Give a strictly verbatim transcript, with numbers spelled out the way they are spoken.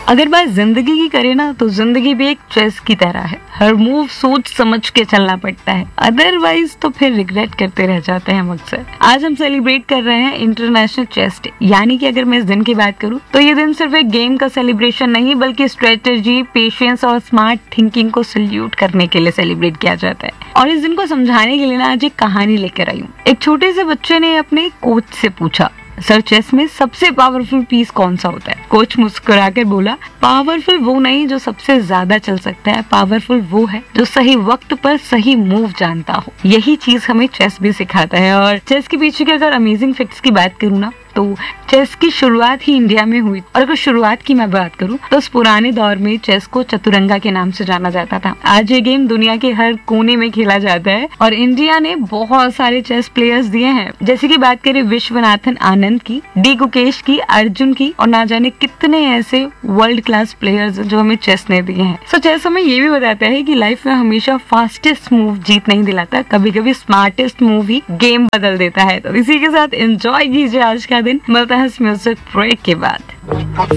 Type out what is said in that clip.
अगर बात जिंदगी की करें ना, तो जिंदगी भी एक चेस की तरह है। हर मूव सोच समझ के चलना पड़ता है, अदरवाइज तो फिर रिग्रेट करते रह जाते हैं हम अक्सर। आज हम सेलिब्रेट कर रहे हैं इंटरनेशनल चेस डे, यानी कि अगर मैं इस दिन की बात करूं तो ये दिन सिर्फ एक गेम का सेलिब्रेशन नहीं, बल्कि स्ट्रेटेजी, पेशेंस और स्मार्ट थिंकिंग को सल्यूट करने के लिए सेलिब्रेट किया जाता है। और इस दिन को समझाने के लिए ना आज एक कहानी लेकर आई हूँ। एक छोटे से बच्चे ने अपने कोच से पूछा, सर चेस में सबसे पावरफुल पीस कौन सा होता है? कोच मुस्कुराकर बोला, पावरफुल वो नहीं जो सबसे ज्यादा चल सकता है, पावरफुल वो है जो सही वक्त पर सही मूव जानता हो। यही चीज हमें चेस भी सिखाता है। और चेस के पीछे के अगर अमेजिंग फैक्ट्स की बात करूँ ना, तो चेस की शुरुआत ही इंडिया में हुई। और अगर शुरुआत की मैं बात करूं तो उस पुराने दौर में चेस को चतुरंगा के नाम से जाना जाता था। आज ये गेम दुनिया के हर कोने में खेला जाता है और इंडिया ने बहुत सारे चेस प्लेयर्स दिए हैं। जैसे कि बात करें विश्वनाथन आनंद की, डी गुकेश की, अर्जुन की और ना जाने कितने ऐसे वर्ल्ड क्लास प्लेयर्स जो हमें चेस ने दिए हैं। सो चेस हमें ये भी बताता है कि लाइफ में हमेशा फास्टेस्ट मूव जीत नहीं दिलाता, कभी कभी स्मार्टेस्ट मूव ही गेम बदल देता है। तो इसी के साथ एंजॉय कीजिए आज का दिन। मिलता है म्यूजिक ब्रेक के बाद।